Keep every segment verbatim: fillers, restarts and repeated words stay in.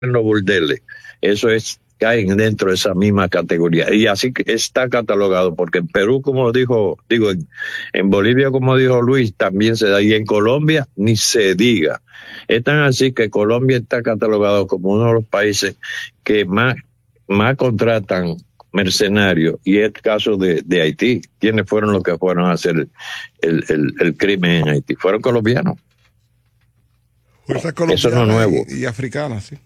los burdeles. Eso es, caen dentro de esa misma categoría. Y así que está catalogado, porque en Perú, como dijo, digo, en, en Bolivia, como dijo Luis, también se da, y en Colombia ni se diga. Es tan así que Colombia está catalogado como uno de los países que más, más contratan mercenarios, y es el caso de, de Haití. ¿Quiénes fueron los que fueron a hacer el, el, el crimen en Haití? Fueron colombianos. Fuerzas colombianas. Eso no es nuevo. Y, y africanas, sí.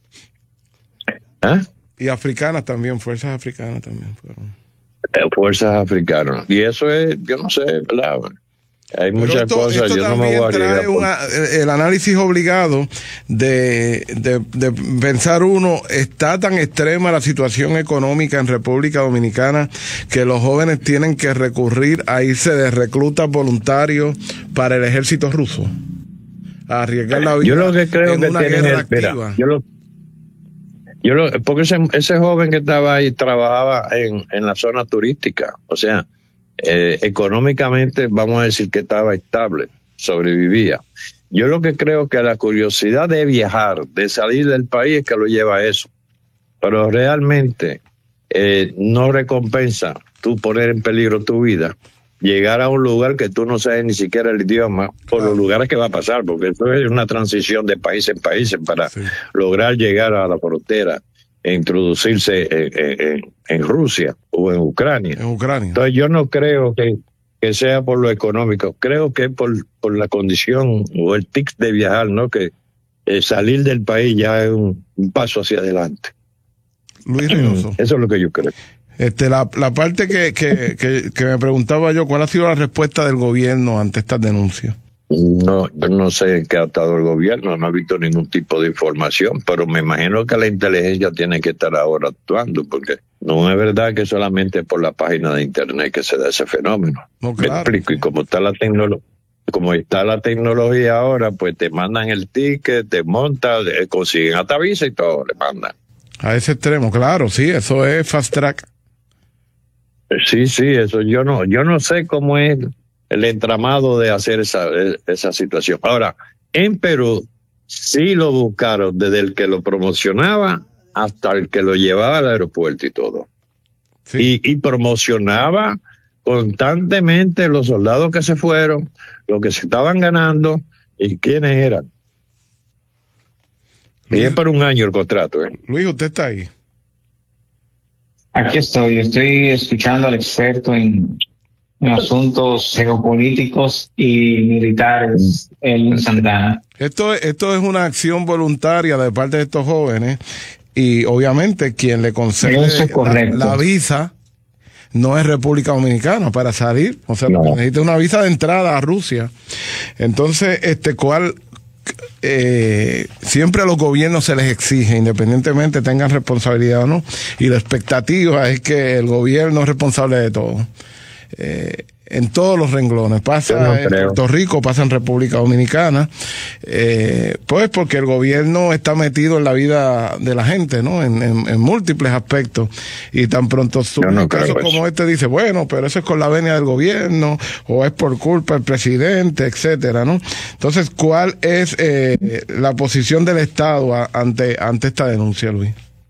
¿Ah? Y africanas también, fuerzas africanas también fueron. Fuerzas africanas. Y eso es, yo no sé, ¿verdad? Hay Pero muchas esto, cosas, esto yo no me voy a trae una, el análisis obligado de, de, de pensar uno, está tan extrema la situación económica en República Dominicana que los jóvenes tienen que recurrir a irse de reclutas voluntarios para el ejército ruso, a arriesgar la vida yo lo que creo en que una tienen guerra es, mira, activa. Yo lo, yo lo, porque ese, ese joven que estaba ahí trabajaba en, en la zona turística, o sea, Eh, económicamente vamos a decir que estaba estable, sobrevivía. Yo lo que creo que la curiosidad de viajar, de salir del país, es que lo lleva a eso, pero realmente eh, no recompensa tú poner en peligro tu vida, llegar a un lugar que tú no sabes ni siquiera el idioma, por los lugares que va a pasar, porque eso es una transición de país en país para sí. lograr llegar a la frontera e introducirse en, en, en Rusia o en Ucrania. En Ucrania. Entonces yo no creo que, que sea por lo económico, creo que es por, por la condición o el tic de viajar, ¿no? Que eh, salir del país ya es un, un paso hacia adelante. Luis Reynoso. Eso es lo que yo creo. Este, la, la parte que, que, que, que me preguntaba yo, ¿cuál ha sido la respuesta del gobierno ante estas denuncias? No, yo no sé en qué ha estado el gobierno, no he visto ningún tipo de información, pero me imagino que la inteligencia tiene que estar ahora actuando, porque no es verdad que solamente por la página de internet que se da ese fenómeno. No, claro. Me explico, y como está la tecnología, como está la tecnología ahora, pues te mandan el ticket, te montan, consiguen hasta visa y todo, le mandan. A ese extremo, claro, sí, eso es fast track. Sí, sí, eso yo no, yo no sé cómo es el entramado de hacer esa, esa situación. Ahora, en Perú sí lo buscaron desde el que lo promocionaba hasta el que lo llevaba al aeropuerto y todo. Sí. Y, y promocionaba constantemente los soldados que se fueron, lo que se estaban ganando y quiénes eran. Luis, y es por un año el contrato. ¿eh? Luis, ¿usted está ahí? Aquí estoy, estoy escuchando al experto en en asuntos geopolíticos y militares en Santana. Esto, esto es una acción voluntaria de parte de estos jóvenes y obviamente quien le concede la, la visa no es República Dominicana para salir, o sea, no. necesita una visa de entrada a Rusia. Entonces, este, ¿cuál? Eh, siempre a los gobiernos se les exige, independientemente tengan responsabilidad o no, y la expectativa es que el gobierno es responsable de todo. Eh, en todos los renglones, pasa no en Puerto Rico, pasa en República Dominicana, eh, pues porque el gobierno está metido en la vida de la gente, ¿no? En, en, en múltiples aspectos, y tan pronto surgen no casos como este, dice, bueno, pero eso es con la venia del gobierno, o es por culpa del presidente, etcétera, ¿no? Entonces, ¿cuál es eh, la posición del Estado a, ante, ante esta denuncia, Luis?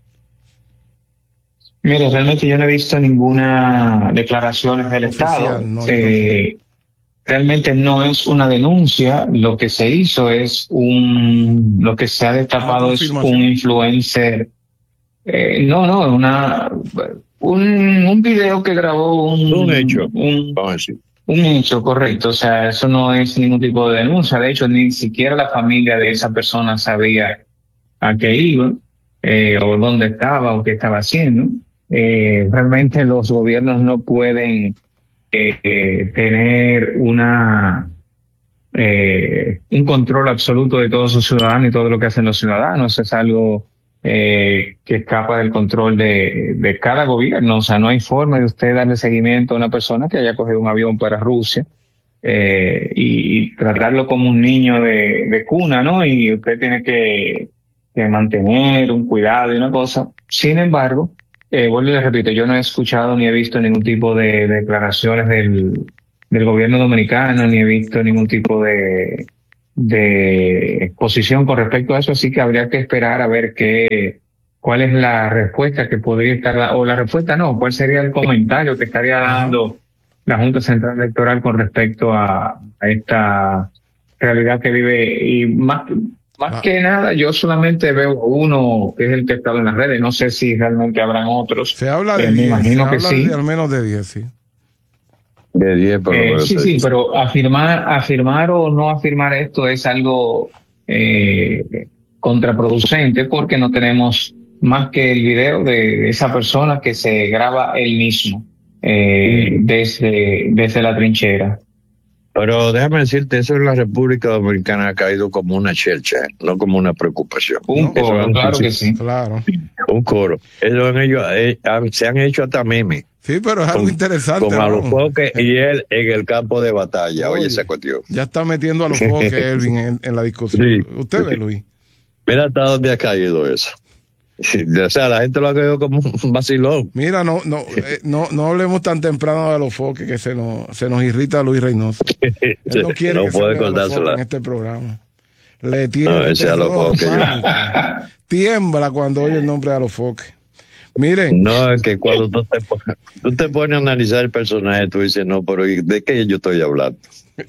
Mire, realmente yo no he visto ninguna declaración del Estado. No, eh, no. Realmente no es una denuncia. Lo que se hizo es un, lo que se ha destapado es un influencer. Eh, no, no, una, un, un video que grabó un, un hecho. Un, un hecho, correcto. O sea, eso no es ningún tipo de denuncia. De hecho, ni siquiera la familia de esa persona sabía a qué iba, eh, o dónde estaba, o qué estaba haciendo. Eh, realmente los gobiernos no pueden eh, eh, tener una eh, un control absoluto de todos sus ciudadanos y todo lo que hacen los ciudadanos. Es algo eh, que escapa del control de, de cada gobierno. O sea, no hay forma de usted darle seguimiento a una persona que haya cogido un avión para Rusia eh, y, y tratarlo como un niño de, de cuna, ¿no? Y usted tiene que, que mantener un cuidado y una cosa. Sin embargo, Eh, vuelvo y les repito, yo no he escuchado ni he visto ningún tipo de, de declaraciones del, del gobierno dominicano, ni he visto ningún tipo de, de exposición con respecto a eso, así que habría que esperar a ver qué, cuál es la respuesta que podría estar, o la respuesta no, cuál sería el comentario que estaría dando la Junta Central Electoral con respecto a, a esta realidad que vive. Y más, más ah. que nada, yo solamente veo uno que es el que ha estado en las redes, no sé si realmente habrán otros. Se habla de diez, se habla sí. de al menos de diez, sí. De diez, por lo menos. Eh, sí, sí, pero afirmar, afirmar o no afirmar esto es algo eh, contraproducente, porque no tenemos más que el video de esa persona que se graba él mismo eh, desde, desde la trinchera. Pero déjame decirte, eso en la República Dominicana ha caído como una chelcha, no como una preocupación. Un coro, claro que sí. Claro. Un coro. Eso han hecho, eh, se han hecho hasta memes. Sí, pero es algo con, interesante. Con a los foques y él en el campo de batalla. Oye, oye esa cuestión. Ya está metiendo a los foques Elvin en, en la discusión. Sí. ¿Usted ve, Luis? Mira hasta dónde ha caído eso. O sea, la gente lo ha caído como un vacilón. Mira, no, no, eh, no, no hablemos tan temprano de los foques que se nos, se nos irrita a Luis Reynoso. Él no quiere no que puede se en este programa. Le tiene no, ese a los foques. Tiembla cuando oye el nombre de los foques. Miren. No, es que cuando tú te, pones, tú te pones a analizar el personaje, tú dices, no, pero ¿de qué yo estoy hablando?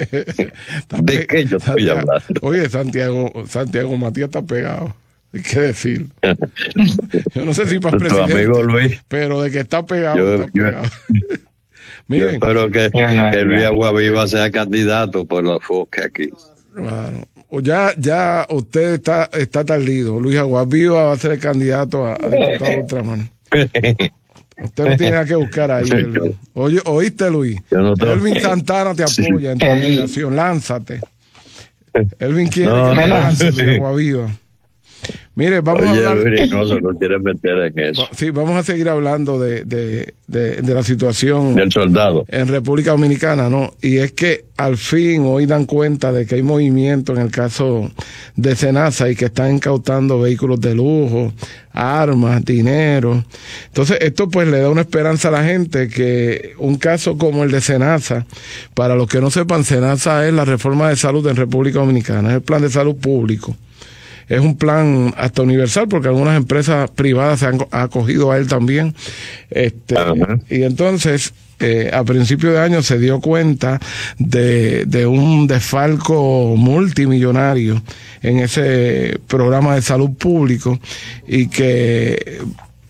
¿De qué yo estoy Santiago, hablando? Oye, Santiago, Santiago Matías está pegado. Hay que decir. Yo no sé si para presidente, amigo Luis, pero de que está pegado, yo, está pegado. Yo, Miren. Yo espero que, que Luis Aguaviva sea candidato por los foques aquí. Bueno, ya, ya usted está, está tardido. Luis Aguaviva va a ser el candidato a, a diputado de Ultramar. Usted no tiene nada que buscar ahí. Oye, ¿oíste, Luis? No Elvin Santana te apoya sí. en tu nominación. Lánzate. Elvin quiere no, que no, lance sí. Luis Aguaviva. Mire, vamos Oye, a hablar. No se lo quiere meter en eso. Sí, vamos a seguir hablando de, de, de, de la situación del soldado en República Dominicana, ¿no? Y es que al fin hoy dan cuenta de que hay movimiento en el caso de Senasa y que están incautando vehículos de lujo, armas, dinero. Entonces, esto pues le da una esperanza a la gente que un caso como el de Senasa, para los que no sepan, Senasa es la reforma de salud en República Dominicana, es el plan de salud público. Es un plan hasta universal porque algunas empresas privadas se han acogido a él también. Este, y entonces, eh, a principio de año se dio cuenta de, de un desfalco multimillonario en ese programa de salud público y que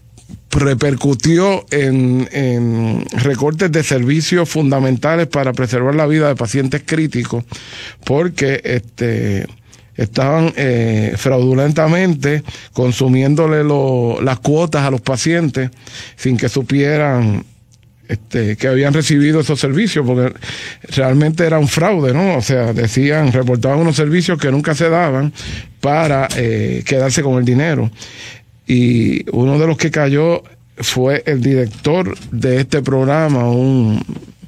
repercutió en, en recortes de servicios fundamentales para preservar la vida de pacientes críticos, porque este estaban eh, fraudulentamente consumiéndole lo, las cuotas a los pacientes sin que supieran este, que habían recibido esos servicios, porque realmente era un fraude, ¿no? O sea, decían, reportaban unos servicios que nunca se daban para eh, quedarse con el dinero. Y uno de los que cayó fue el director de este programa, un,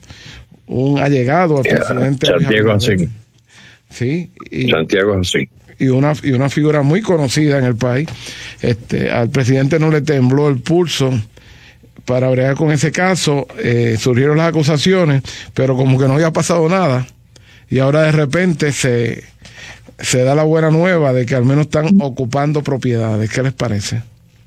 un allegado al yeah, presidente Santiago Asín. Sí, y, Santiago Asín. Y una, y una figura muy conocida en el país. Este, al presidente no le tembló el pulso para bregar con ese caso. Eh, surgieron las acusaciones, pero como que no había pasado nada. Y ahora de repente se, se da la buena nueva de que al menos están ocupando propiedades. ¿Qué les parece?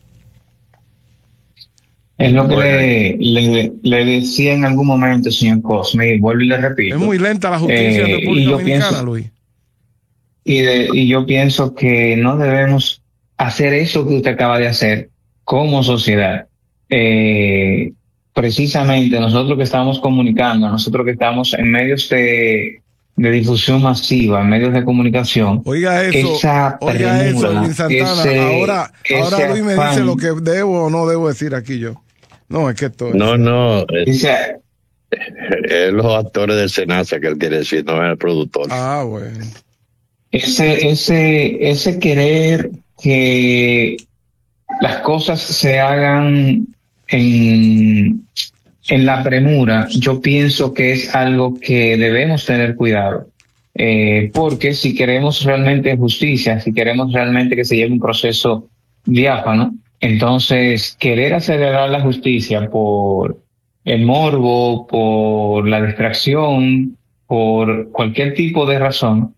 Es lo que le, le, le decía en algún momento, señor Cosme, y vuelvo y le repito. Es muy lenta la justicia eh, en República Dominicana, pienso, Luis. Y, de, y yo pienso que no debemos hacer eso que usted acaba de hacer como sociedad. Eh, precisamente nosotros que estamos comunicando, nosotros que estamos en medios de, de difusión masiva, en medios de comunicación. Oiga eso, esa oiga premura, eso, Luis Santana. Ese, ahora, ahora Luis me dice lo que debo o no debo decir aquí yo. No, es que esto es... No, no. Es, es los actores del Senasa que él quiere decir, no es el productor. Ah, bueno. Ese, ese, ese querer que las cosas se hagan en, en la premura, yo pienso que es algo que debemos tener cuidado. Eh, porque si queremos realmente justicia, si queremos realmente que se lleve un proceso diáfano, entonces querer acelerar la justicia por el morbo, por la distracción, por cualquier tipo de razón,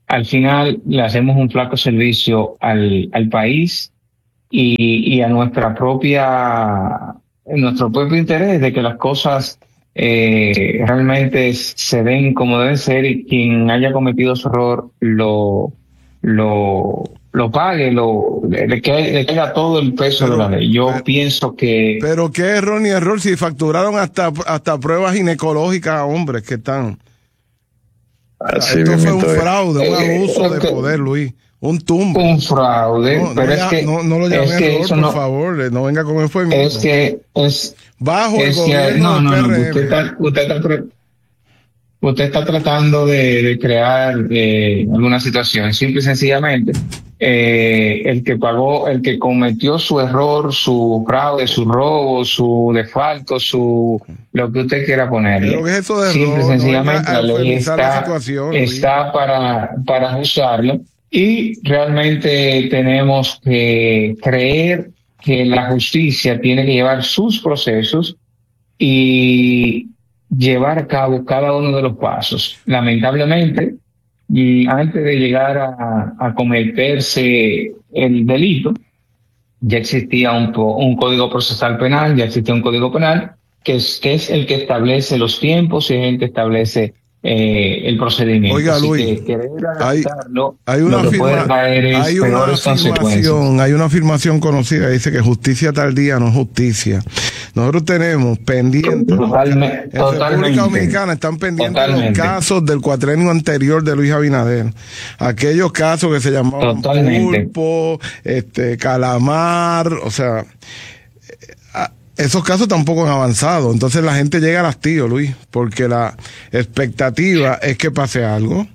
al final le hacemos un flaco servicio al, al país y, y a nuestra propia, nuestro propio interés de que las cosas eh, realmente se den como deben ser, y quien haya cometido su error lo, lo, lo pague, lo, le, le caiga todo el peso pero, de la ley. Yo pero, pienso que... Pero qué error ni error si facturaron hasta, hasta pruebas ginecológicas a hombres que están... Así Esto fue un es. fraude, un Eh, abuso eh, de poder, Luis. Un tumbo. Un fraude, No, pero no, es ya, que... no, no lo llamen es que error, por no, favor, no venga con eufemismo. Es que es... Bajo es el que, gobierno no, del no, P R M. no, usted está, usted está, usted está tratando de, de crear eh, alguna situación. Simple y sencillamente, eh, el que pagó, el que cometió su error, su fraude, su robo, su desfalco, su lo que usted quiera ponerle. Pero ¿qué es eso de Simple y error? sencillamente, No la ley está, la situación, está para, para juzgarlo, y realmente tenemos que creer que la justicia tiene que llevar sus procesos y llevar a cabo cada uno de los pasos. Lamentablemente, y antes de llegar a, a cometerse el delito, ya existía un, un código procesal penal, ya existía un código penal, que es, que es el que establece los tiempos y es el que establece eh, el procedimiento. Oiga, Así Luis, que querer adaptarlo, hay, hay una, lo que afirma, puede traer es hay una afirmación, hay una afirmación conocida que dice que justicia tardía no es justicia. Nosotros tenemos pendientes, totalmente, en totalmente, República Dominicana están pendientes totalmente. los casos del cuatrenio anterior de Luis Abinader, aquellos casos que se llamaban totalmente. Pulpo, este, Calamar, o sea, esos casos tampoco han avanzado, entonces la gente llega al hastío, Luis, porque la expectativa es que pase algo.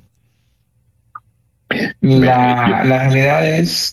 La, la realidad es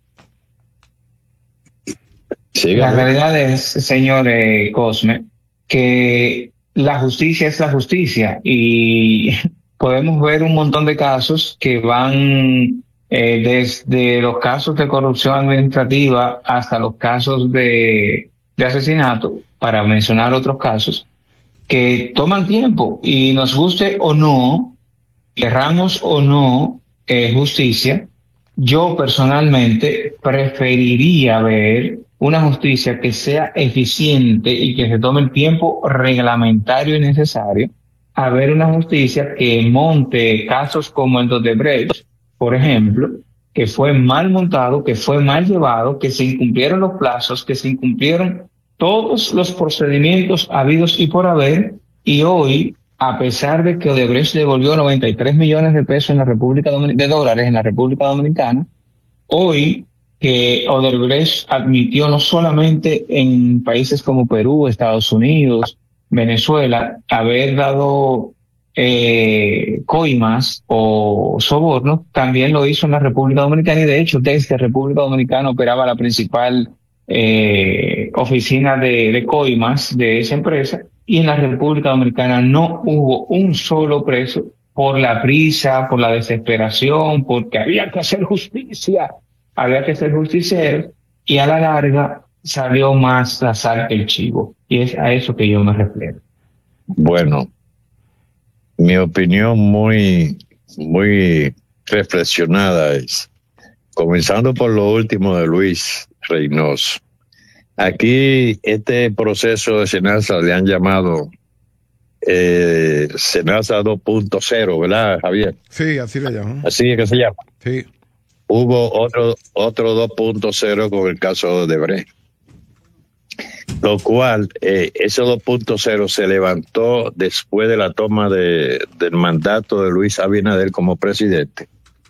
Sí, la realidad es, señor eh, Cosme, que la justicia es la justicia, y podemos ver un montón de casos que van eh, desde los casos de corrupción administrativa hasta los casos de, de asesinato, para mencionar otros casos, que toman tiempo, y nos guste o no, querramos o no eh, justicia. Yo personalmente preferiría ver una justicia que sea eficiente y que se tome el tiempo reglamentario y necesario, a ver una justicia que monte casos como el de Odebrecht, por ejemplo, que fue mal montado, que fue mal llevado, que se incumplieron los plazos, que se incumplieron todos los procedimientos habidos y por haber, y hoy, a pesar de que Odebrecht devolvió noventa y tres millones de pesos en la República Domin- de dólares en la República Dominicana, hoy que Odebrecht admitió no solamente en países como Perú, Estados Unidos, Venezuela, haber dado eh, coimas o sobornos, también lo hizo en la República Dominicana, y de hecho desde República Dominicana operaba la principal eh, oficina de, de coimas de esa empresa, y en la República Dominicana no hubo un solo preso por la prisa, por la desesperación, porque había que hacer justicia. Había que ser justiciero, y a la larga salió más la sal que el chivo. Y es a eso que yo me refiero. Bueno, mi opinión muy, muy reflexionada es, comenzando por lo último de Luis Reynoso. Aquí este proceso de Senasa le han llamado eh, Senasa dos punto cero, ¿verdad, Javier? Sí, así le llaman. Así es que se llama. Sí. Hubo otro otro dos punto cero con el caso de Odebrecht, lo cual eh, ese dos punto cero se levantó después de la toma de, del mandato de Luis Abinader como presidente,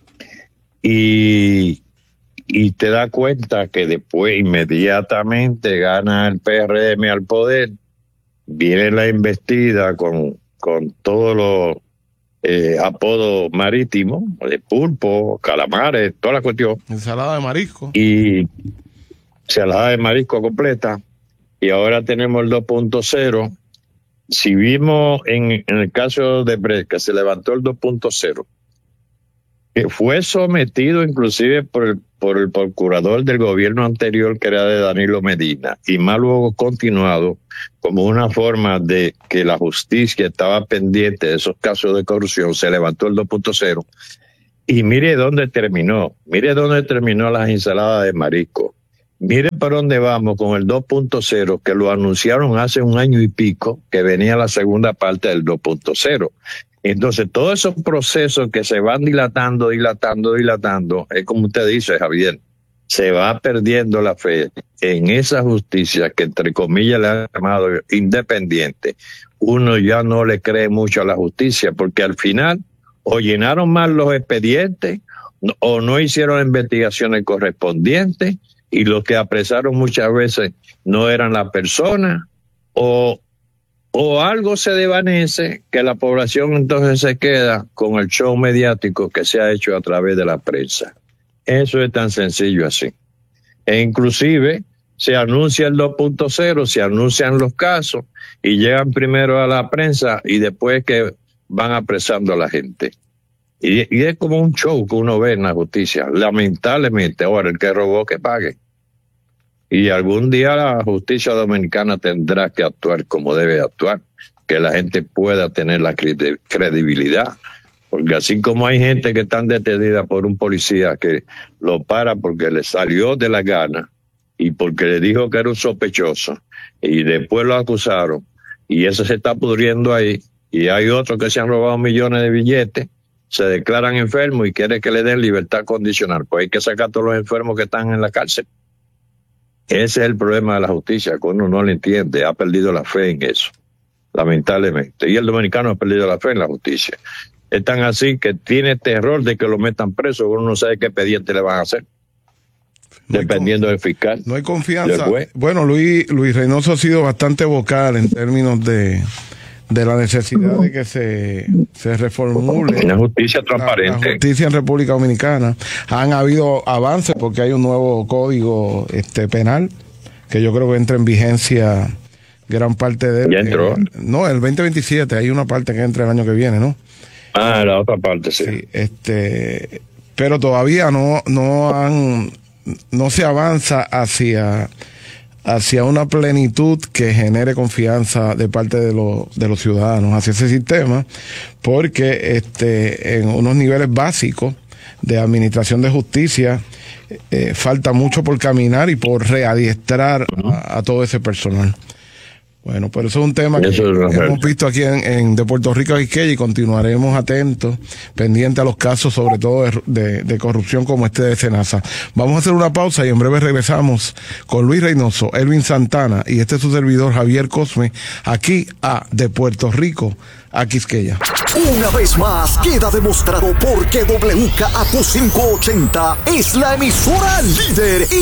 y y te das cuenta que después inmediatamente gana el P R M al poder, viene la investida con con todos los Eh, apodo marítimo, de pulpo, calamares, toda la cuestión. Ensalada de marisco. Y ensalada de marisco completa. Y ahora tenemos el dos punto cero. Si vimos en, en el caso de Brecht, que se levantó el dos punto cero, que fue sometido inclusive por el, por el procurador del gobierno anterior, que era de Danilo Medina, y más luego continuado como una forma de que la justicia estaba pendiente de esos casos de corrupción, se levantó el dos punto cero, Y mire dónde terminó, mire dónde terminó las ensaladas de marisco. Mire por dónde vamos con el dos punto cero, que lo anunciaron hace un año y pico, que venía la segunda parte del dos punto cero. Entonces, todos esos procesos que se van dilatando, dilatando, dilatando, es como usted dice, Javier, se va perdiendo la fe en esa justicia que, entre comillas, le han llamado independiente. Uno ya no le cree mucho a la justicia, porque al final o llenaron mal los expedientes o no hicieron investigaciones correspondientes, y los que apresaron muchas veces no eran las personas, o, o algo se desvanece, que la población entonces se queda con el show mediático que se ha hecho a través de la prensa. Eso es tan sencillo así. E inclusive se anuncia el dos punto cero, se anuncian los casos y llegan primero a la prensa y después que van apresando a la gente. Y, y es como un show que uno ve en la justicia. Lamentablemente, ahora el que robó que pague. Y algún día la justicia dominicana tendrá que actuar como debe actuar, que la gente pueda tener la credibilidad. Porque así como hay gente que están detenida por un policía que lo para porque le salió de la gana y porque le dijo que era un sospechoso y después lo acusaron y eso se está pudriendo ahí, y hay otros que se han robado millones de billetes, se declaran enfermos y quieren que le den libertad condicional, pues hay que sacar a todos los enfermos que están en la cárcel. Ese es el problema de la justicia, que uno no le entiende, ha perdido la fe en eso, lamentablemente. Y el dominicano ha perdido la fe en la justicia. Es tan así que tiene terror de que lo metan preso, uno no sabe qué expediente le van a hacer, no dependiendo del fiscal. No hay confianza. Bueno, Luis, Luis Reynoso ha sido bastante vocal en términos de... de la necesidad de que se, se reformule una justicia transparente. La, la justicia en República Dominicana. Han habido avances porque hay un nuevo código este penal que yo creo que entra en vigencia gran parte de él. ¿Ya entró? Eh, no, el veinte veintisiete, hay una parte que entra el año que viene, ¿no? Ah, la otra parte, sí. Sí, este, pero todavía no, no han, no se avanza hacia hacia una plenitud que genere confianza de parte de los de los ciudadanos hacia ese sistema, porque este en unos niveles básicos de administración de justicia eh, falta mucho por caminar y por readiestrar a, a todo ese personal. Bueno, pero eso es un tema que hemos visto aquí en, en de Puerto Rico a Quisqueya, y continuaremos atentos, pendientes a los casos, sobre todo de, de, de corrupción como este de Senasa. Vamos a hacer una pausa y en breve regresamos con Luis Reynoso, Elvin Santana y este es su servidor Javier Cosme, aquí a De Puerto Rico a Quisqueya. Una vez más queda demostrado por qué W K A Q quinientos ochenta es la emisora líder.